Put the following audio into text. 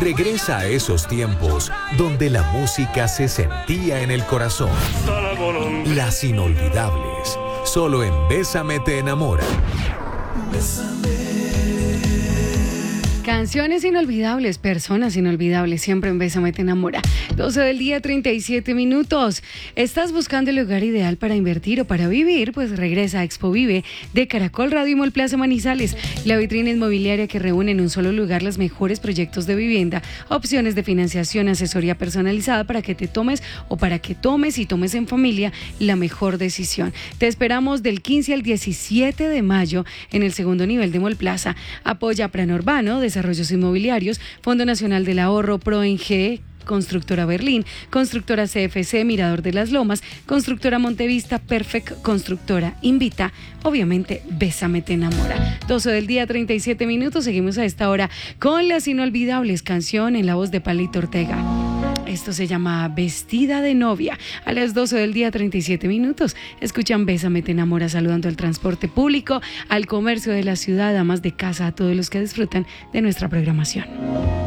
Regresa a esos tiempos donde la música se sentía en el corazón. Las inolvidables, solo en Bésame te enamora. Canciones inolvidables, personas inolvidables, siempre en Bésame te enamora. 12 del día, 37 minutos. ¿Estás buscando el lugar ideal para invertir o para vivir? Pues regresa a Expo Vive de Caracol Radio y Mall Plaza Manizales, la vitrina inmobiliaria que reúne en un solo lugar los mejores proyectos de vivienda, opciones de financiación, asesoría personalizada para que te tomes o para que tomes y tomes en familia la mejor decisión. Te esperamos del 15 al 17 de mayo en el segundo nivel de Mall Plaza. Apoya Plan Urbano, Desarrollos Inmobiliarios, Fondo Nacional del Ahorro, ProENG, Constructora Berlín, Constructora CFC, Mirador de las Lomas, Constructora Montevista, Perfect, Constructora Invita, obviamente Bésame te enamora. 12 del día, 37 minutos, seguimos a esta hora con las inolvidables, canción en la voz de Palito Ortega. Esto se llama Vestida de Novia. A las 12 del día, 37 minutos, escuchan Bésame te enamora, saludando al transporte público, al comercio de la ciudad, amas de casa, a todos los que disfrutan de nuestra programación.